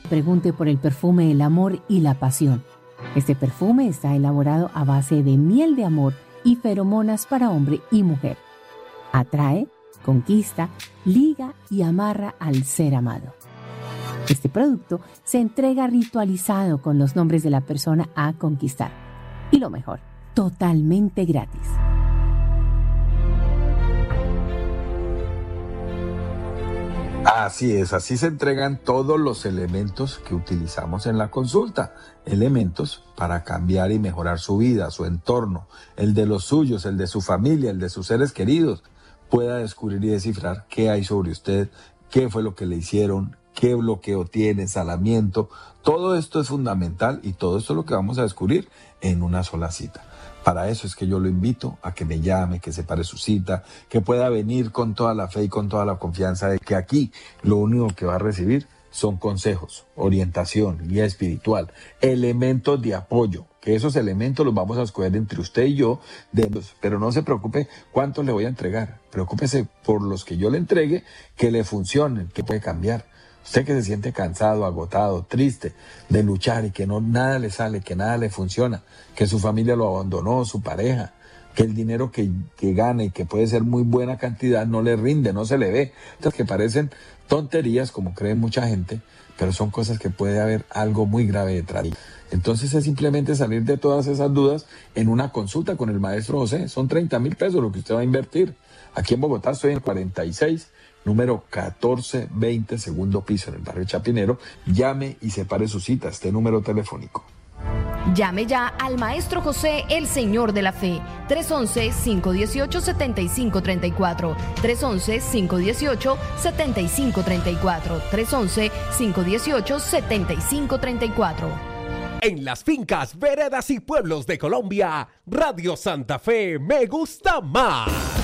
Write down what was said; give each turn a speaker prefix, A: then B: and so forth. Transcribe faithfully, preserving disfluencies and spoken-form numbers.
A: Pregunte por el perfume El amor y la pasión. Este perfume está elaborado a base de miel de amor y feromonas para hombre y mujer. Atrae, conquista, liga y amarra al ser amado. Este producto se entrega ritualizado con los nombres de la persona a conquistar. Y lo mejor, totalmente gratis.
B: Así es, así se entregan todos los elementos que utilizamos en la consulta. Elementos para cambiar y mejorar su vida, su entorno, el de los suyos, el de su familia, el de sus seres queridos. Pueda descubrir y descifrar qué hay sobre usted, qué fue lo que le hicieron, qué bloqueo tiene, salamiento. Todo esto es fundamental y todo esto es lo que vamos a descubrir en una sola cita. Para eso es que yo lo invito a que me llame, que separe su cita, que pueda venir con toda la fe y con toda la confianza de que aquí lo único que va a recibir son consejos, orientación, guía espiritual, elementos de apoyo, que esos elementos los vamos a escoger entre usted y yo, de los, pero no se preocupe cuántos le voy a entregar, preocúpese por los que yo le entregue, que le funcionen, que puede cambiar. Usted que se siente cansado, agotado, triste de luchar y que no nada le sale, que nada le funciona, que su familia lo abandonó, su pareja, que el dinero que, que gana y que puede ser muy buena cantidad no le rinde, no se le ve. Entonces que parecen tonterías como cree mucha gente, pero son cosas que puede haber algo muy grave detrás. Entonces es simplemente salir de todas esas dudas en una consulta con el maestro José. Son treinta mil pesos lo que usted va a invertir. Aquí en Bogotá estoy en cuarenta y seis, número catorce veinte, segundo piso, en el barrio Chapinero. Llame y separe su cita, este número telefónico.
C: Llame ya al Maestro José, el Señor de la Fe, tres once, cinco dieciocho, setenta y cinco treinta y cuatro, tres once, cinco dieciocho, setenta y cinco treinta y cuatro, tres once, cinco dieciocho, setenta y cinco treinta y cuatro.
D: En las fincas, veredas y pueblos de Colombia, Radio Santa Fe me gusta más.